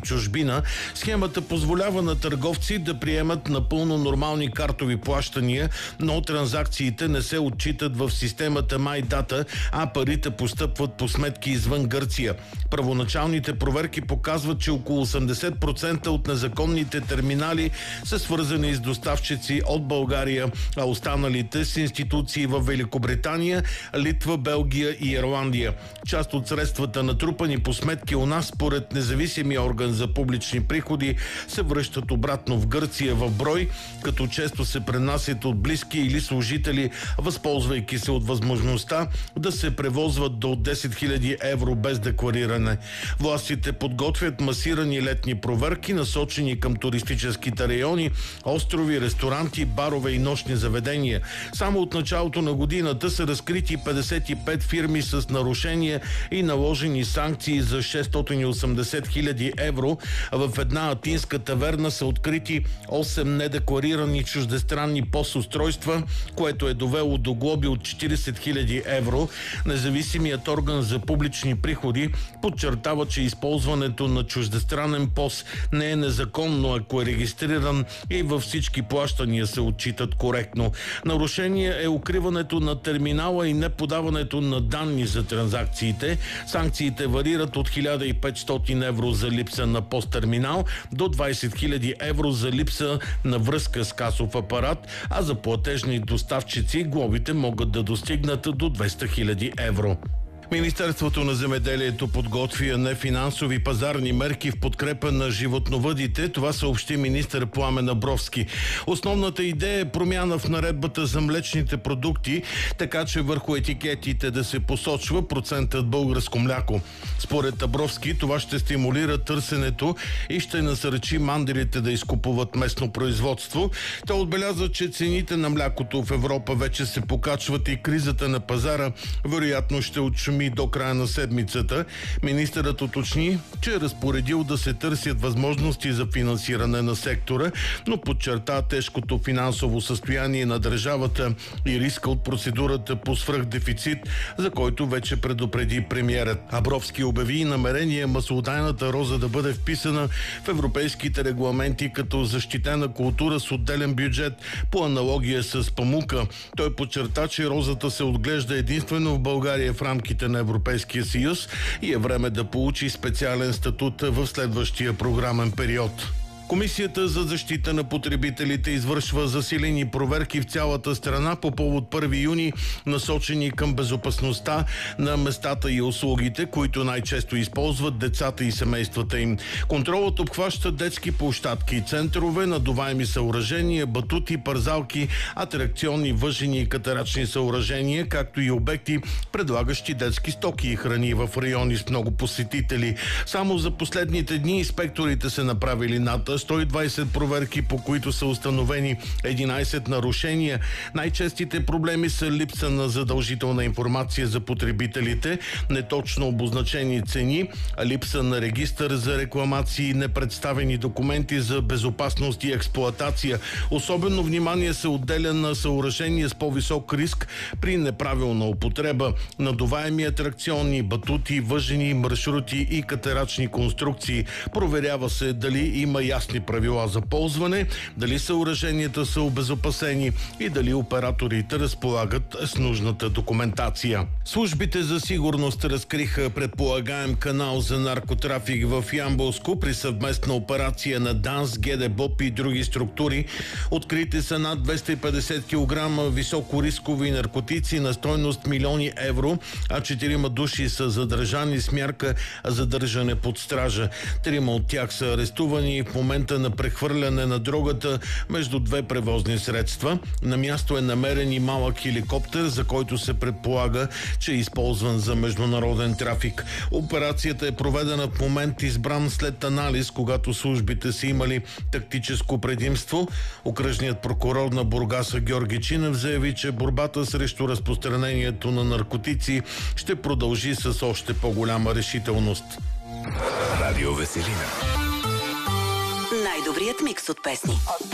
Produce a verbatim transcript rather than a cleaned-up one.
чужбина. Схемата позволява на търговци да приемат напълно нормални картови плащания, но транзакциите не се отчитат в системата MyData, а парите постъпват по сметки извън Гърция. Първоначалните проверки показват, че около осемдесет процента от незаконните терминали са свързани с доставчици от България, а останалите с институции в Великобритания, Литва, Белгия и Ирландия. Част от средствата, натрупани по сметки у нас, според независимия орган за публични приходи, се връщат обратно в Гърция в брой, като често се пренасят от близки или служители, възползвайки се от възможността да се превозват до десет хиляди евро без деклариране. Властите подготвят масирани летни проверки, насочени към туристическите райони, острови, ресторанти, барове и нощни заведения. Само от началото на годината са разкрити петдесет и пет фирми с нарушения и наложени санкции за шестстотин и осемдесет хиляди евро. В една атинска таверна са открити осем недекларирани чуждестранни посустройства, което е довело до глоби от четиридесет хиляди евро. Независимият орган за публични приходи подчертава, че използването на чуждестранен пост не е незаконно, ако е регистриран и във всички плащания се отчитат коректно. Нарушение е укриването на терминала и неподаването на данни за транзакциите. Санкциите варират от хиляда и петстотин евро за липса на посттерминал до двадесет хиляди евро за липса на връзка с касов апарат, а за платежни доставчици глобите могат да достигнат до двеста хиляди евро. Министерството на земеделието подготвя нефинансови пазарни мерки в подкрепа на животновъдите. Това съобщи министър Пламен Абровски. Основната идея е промяна в наредбата за млечните продукти, така че върху етикетите да се посочва процентът българско мляко. Според Абровски това ще стимулира търсенето и ще насърчи мандарите да изкупуват местно производство. Той отбеляза, че цените на млякото в Европа вече се покачват и кризата на пазара вероятно ще отшуми до края на седмицата. Министърът уточни, че е разпоредил да се търсят възможности за финансиране на сектора, но подчерта тежкото финансово състояние на държавата и риска от процедурата по свръхдефицит, за който вече предупреди премиерът. Абровски обяви намерение маслодайната роза да бъде вписана в европейските регламенти като защитена култура с отделен бюджет по аналогия с памука. Той подчерта, че розата се отглежда единствено в България в рамките на Европейския съюз и е време да получи специален статут в следващия програмен период. Комисията за защита на потребителите извършва засилени проверки в цялата страна по повод първи юни, насочени към безопасността на местата и услугите, които най-често използват децата и семействата им. Контролът обхваща детски площадки, центрове, надуваеми съоръжения, батути, парзалки, атракционни, въжени и катерачни съоръжения, както и обекти, предлагащи детски стоки и храни в райони с много посетители. Само за последните дни инспекторите са направили над сто и двадесет проверки, по които са установени единадесет нарушения. Най-честите проблеми са липса на задължителна информация за потребителите, неточно обозначени цени, липса на регистър за рекламации, непредставени документи за безопасност и експлоатация. Особено внимание се отделя на съоръжения с по-висок риск при неправилна употреба, надуваеми атракционни, батути, въжени маршрути и катерачни конструкции. Проверява се дали има ясни правила за ползване, дали съоръженията са обезопасени и дали операторите разполагат с нужната документация. Службите за сигурност разкриха предполагаем канал за наркотрафик в Ямболско при съвместна операция на ДАНС, ГДБОП и други структури. Открити са над двеста и петдесет килограма високорискови наркотици на стойност милиони евро, а четирима души са задържани с мярка задържане под стража. Трима от тях са арестувани в момента на прехвърляне на дрогата между две превозни средства. На място е намерен и малък хеликоптер, за който се предполага, че е използван за международен трафик. Операцията е проведена в момент избран след анализ, когато службите са имали тактическо предимство. Окръжният прокурор на Бургас Георги Чинев заяви, че борбата срещу разпространението на наркотици ще продължи с още по-голяма решителност. Радио Веселина. Най-добрият микс от песни.